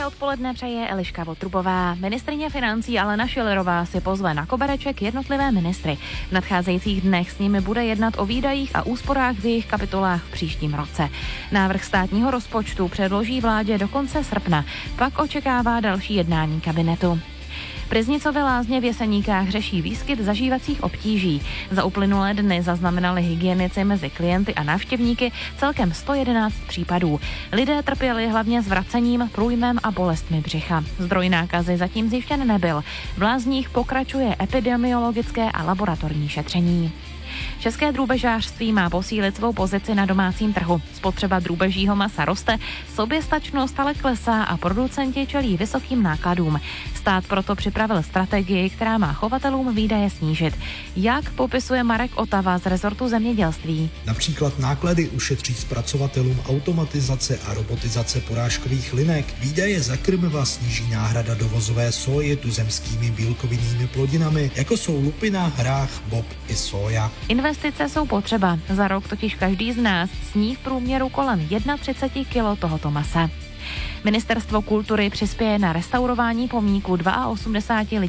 Hezké odpoledne přeje Eliška Votrubová. Ministryně financí Alena Schillerová si pozve na kobereček jednotlivé ministry. V nadcházejících dnech s nimi bude jednat o výdajích a úsporách v jejich kapitolách v příštím roce. Návrh státního rozpočtu předloží vládě do konce srpna, pak očekává další jednání kabinetu. Pryznicové lázně v Jeseníkách řeší výskyt zažívacích obtíží. Za uplynulé dny zaznamenali hygienici mezi klienty a návštěvníky celkem 111 případů. Lidé trpěli hlavně zvracením, průjmem a bolestmi břicha. Zdroj nákazy zatím zjištěn nebyl. V lázních pokračuje epidemiologické a laboratorní šetření. České drůbežářství má posílit svou pozici na domácím trhu. Spotřeba drůbežího masa roste, soběstačnost ale klesá a producenti čelí vysokým nákladům. Stát proto připravil strategii, která má chovatelům výdaje snížit. Jak popisuje Marek Otava z rezortu zemědělství? Například náklady ušetří zpracovatelům automatizace a robotizace porážkových linek. Výdaje za krmiva sníží náhrada dovozové soje tuzemskými bílkovinnými plodinami, jako jsou lupina, hrách, bob i soja. Investice jsou potřeba. Za rok totiž každý z nás sní v průměru kolem 31 kg tohoto masa. Ministerstvo kultury přispěje na restaurování pomníku 82 lidí